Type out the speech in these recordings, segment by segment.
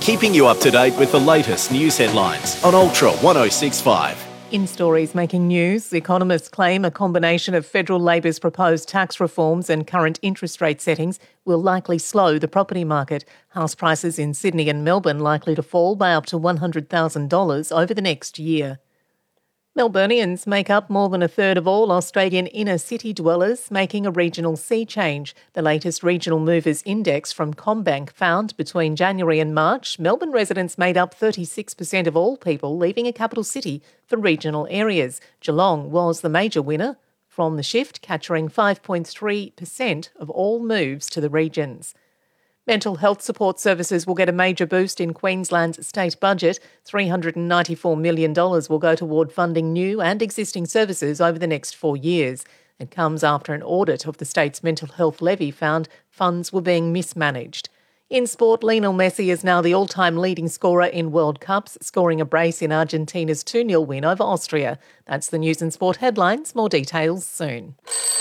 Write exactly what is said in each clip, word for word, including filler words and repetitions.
keeping you up to date with the latest news headlines on Ultra one oh six point five. In stories making news, economists claim a combination of federal Labor's proposed tax reforms and current interest rate settings will likely slow the property market. House prices in Sydney and Melbourne likely to fall by up to one hundred thousand dollars over the next year. Melburnians make up more than a third of all Australian inner-city dwellers, making a regional sea change. The latest Regional Movers Index from CommBank found between January and March, Melbourne residents made up thirty-six percent of all people leaving a capital city for regional areas. Geelong was the major winner from the shift, capturing five point three percent of all moves to the regions. Mental health support services will get a major boost in Queensland's state budget. three hundred ninety-four million dollars will go toward funding new and existing services over the next four years. It comes after an audit of the state's mental health levy found funds were being mismanaged. In sport, Lionel Messi is now the all-time leading scorer in World Cups, scoring a brace in Argentina's two nil win over Austria. That's the news and sport headlines. More details soon.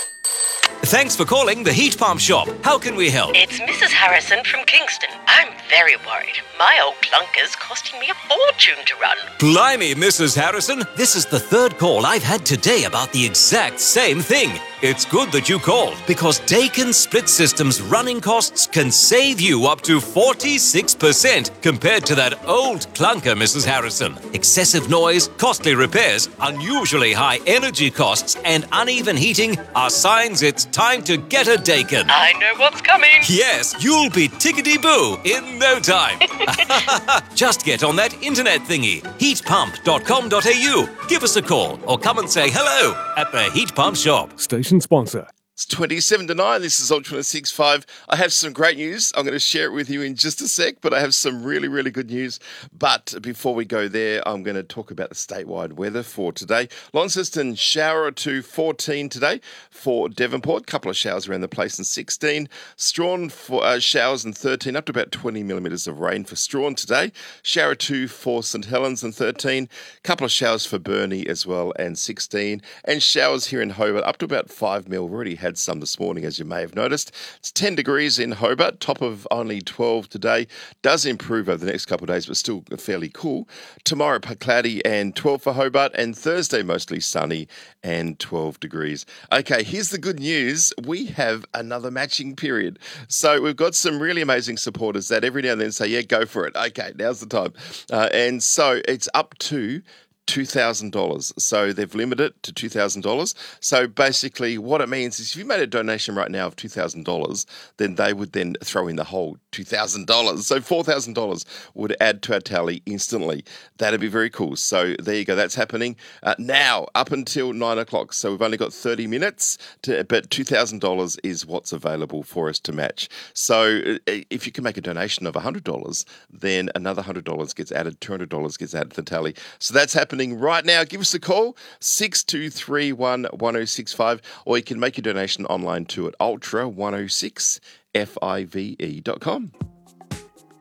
Thanks for calling the Heat Pump Shop. How can we help? It's Missus Harrison from Kingston. I'm very worried. My old clunker's costing me a fortune to run. Blimey, Missus Harrison. This is the third call I've had today about the exact same thing. It's good that you called, because Daikin Split System's running costs can save you up to forty-six percent compared to that old clunker, Missus Harrison. Excessive noise, costly repairs, unusually high energy costs, and uneven heating are signs it's time to get a Daikin. I know what's coming. Yes, you'll be tickety-boo in no time. Just get on that internet thingy, heat pump dot com dot a u. Give us a call or come and say hello at the Heat Pump Shop. Station sponsor. It's twenty-seven to nine. This is Ultra one oh six point five. I have some great news. I'm going to share it with you in just a sec, but I have some really, really good news. But before we go there, I'm going to talk about the statewide weather for today. Launceston, shower or two, fourteen today. For Devonport, couple of showers around the place and sixteen. Strawn, for uh, showers and thirteen, up to about twenty millimetres of rain for Strawn today. Shower two for St Helens and thirteen. Couple of showers for Burnie as well and sixteen. And showers here in Hobart, up to about five mil. We've already had some this morning, as you may have noticed. It's ten degrees in Hobart, top of only twelve today. Does improve over the next couple of days, but still fairly cool. Tomorrow, cloudy and twelve for Hobart, and Thursday, mostly sunny and twelve degrees. Okay, here's the good news. We have another matching period. So we've got some really amazing supporters that every now and then say, yeah, go for it. Okay, now's the time. Uh, and so it's up to two thousand dollars. So they've limited it to two thousand dollars. So basically what it means is if you made a donation right now of two thousand dollars, then they would then throw in the whole two thousand dollars. So four thousand dollars would add to our tally instantly. That'd be very cool. So there you go. That's happening uh, now up until nine o'clock. So we've only got thirty minutes, to, but two thousand dollars is what's available for us to match. So uh, if you can make a donation of one hundred dollars, then another one hundred dollars gets added, two hundred dollars gets added to the tally. So that's happening right now. Give us a call, six two three one, one oh six five, or you can make your donation online too at ultra one oh six five dot com.